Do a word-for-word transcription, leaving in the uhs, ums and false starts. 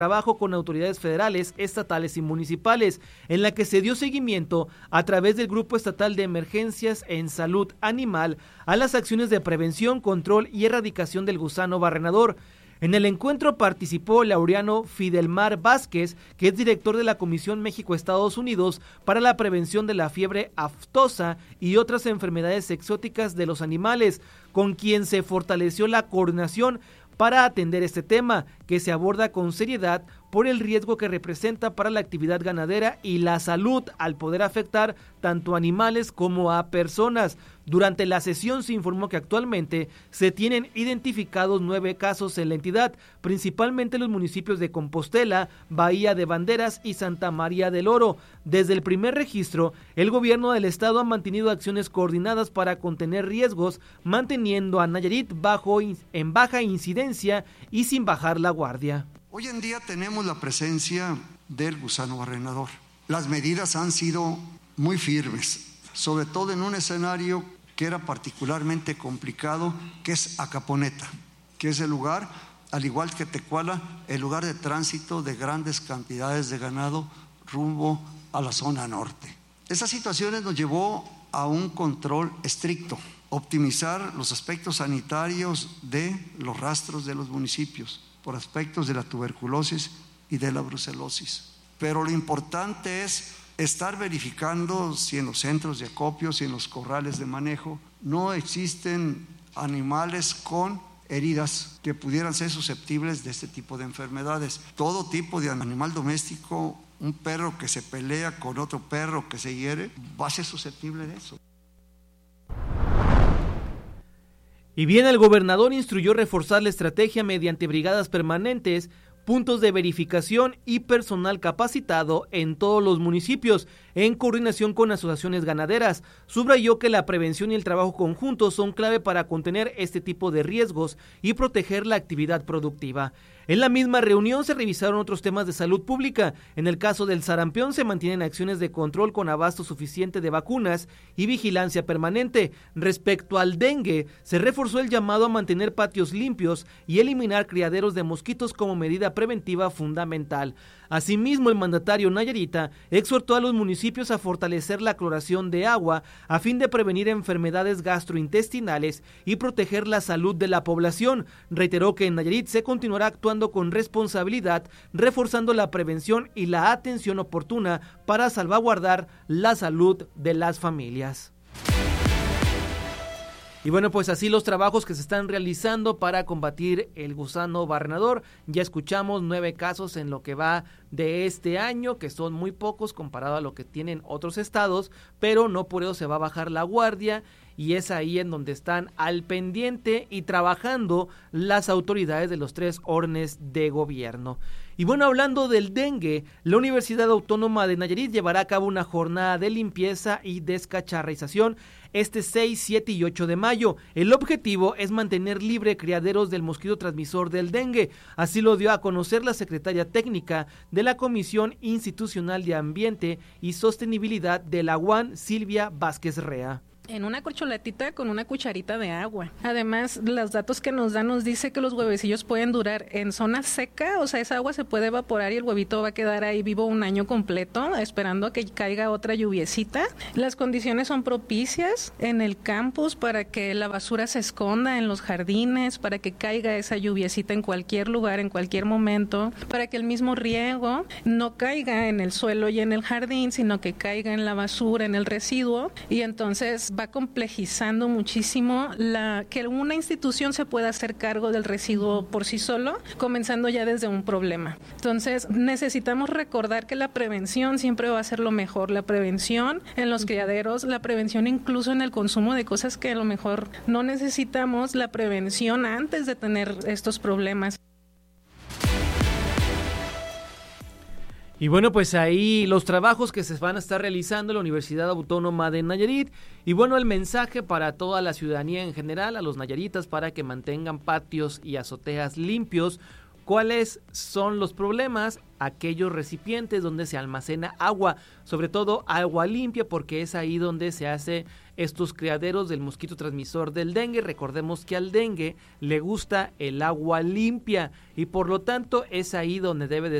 trabajo con autoridades federales, estatales y municipales, en la que se dio seguimiento a través del Grupo Estatal de Emergencias en Salud Animal a las acciones de prevención, control y erradicación del gusano barrenador. En el encuentro participó Laureano Fidelmar Vázquez, que es director de la Comisión México-Estados Unidos para la prevención de la fiebre aftosa y otras enfermedades exóticas de los animales, con quien se fortaleció la coordinación para atender este tema, que se aborda con seriedad por el riesgo que representa para la actividad ganadera y la salud al poder afectar tanto a animales como a personas. Durante la sesión se informó que actualmente se tienen identificados nueve casos en la entidad, principalmente en los municipios de Compostela, Bahía de Banderas y Santa María del Oro. Desde el primer registro, el gobierno del estado ha mantenido acciones coordinadas para contener riesgos, manteniendo a Nayarit bajo, en baja incidencia y sin bajar la guardia. Hoy en día tenemos la presencia del gusano barrenador. Las medidas han sido muy firmes, sobre todo en un escenario que era particularmente complicado, que es Acaponeta, que es el lugar, al igual que Tecuala, el lugar de tránsito de grandes cantidades de ganado rumbo a la zona norte. Esas situaciones nos llevó a un control estricto, optimizar los aspectos sanitarios de los rastros de los municipios, por aspectos de la tuberculosis y de la brucelosis. Pero lo importante es estar verificando si en los centros de acopio, si en los corrales de manejo, no existen animales con heridas que pudieran ser susceptibles de este tipo de enfermedades. Todo tipo de animal doméstico, un perro que se pelea con otro perro que se hiere, va a ser susceptible de eso. Y bien, el gobernador instruyó reforzar la estrategia mediante brigadas permanentes, puntos de verificación y personal capacitado en todos los municipios, en coordinación con asociaciones ganaderas. Subrayó que la prevención y el trabajo conjunto son clave para contener este tipo de riesgos y proteger la actividad productiva. En la misma reunión se revisaron otros temas de salud pública. En el caso del sarampión se mantienen acciones de control con abasto suficiente de vacunas y vigilancia permanente. Respecto al dengue, se reforzó el llamado a mantener patios limpios y eliminar criaderos de mosquitos como medida preventiva fundamental. Asimismo, el mandatario nayarita exhortó a los municipios a fortalecer la cloración de agua a fin de prevenir enfermedades gastrointestinales y proteger la salud de la población. Reiteró que en Nayarit se continuará actuando con responsabilidad, reforzando la prevención y la atención oportuna para salvaguardar la salud de las familias. Y bueno, pues así los trabajos que se están realizando para combatir el gusano barrenador. Ya escuchamos nueve casos en lo que va de este año, que son muy pocos comparado a lo que tienen otros estados, pero no por eso se va a bajar la guardia, y es ahí en donde están al pendiente y trabajando las autoridades de los tres órdenes de gobierno. Y bueno, hablando del dengue, la Universidad Autónoma de Nayarit llevará a cabo una jornada de limpieza y descacharrización este seis, siete y ocho de mayo. El objetivo es mantener libre criaderos del mosquito transmisor del dengue. Así lo dio a conocer la secretaria técnica de la Comisión Institucional de Ambiente y Sostenibilidad de la U A N, Silvia Vázquez Rea. En una corcholatita con una cucharita de agua. Además, los datos que nos dan nos dice que los huevecillos pueden durar en zona seca, o sea, esa agua se puede evaporar y el huevito va a quedar ahí vivo un año completo, esperando a que caiga otra lluviecita. Las condiciones son propicias en el campus para que la basura se esconda en los jardines, para que caiga esa lluviecita en cualquier lugar, en cualquier momento, para que el mismo riego no caiga en el suelo y en el jardín, sino que caiga en la basura, en el residuo, y entonces va complejizando muchísimo la que una institución se pueda hacer cargo del residuo por sí solo, comenzando ya desde un problema. Entonces, necesitamos recordar que la prevención siempre va a ser lo mejor, la prevención en los criaderos, la prevención incluso en el consumo de cosas que a lo mejor no necesitamos, la prevención antes de tener estos problemas. Y bueno, pues ahí los trabajos que se van a estar realizando en la Universidad Autónoma de Nayarit. Y bueno, el mensaje para toda la ciudadanía en general, a los nayaritas, para que mantengan patios y azoteas limpios, ¿Cuáles son los problemas? Aquellos recipientes donde se almacena agua, sobre todo agua limpia, porque es ahí donde se hace estos criaderos del mosquito transmisor del dengue. Recordemos que al dengue le gusta el agua limpia y por lo tanto es ahí donde debe de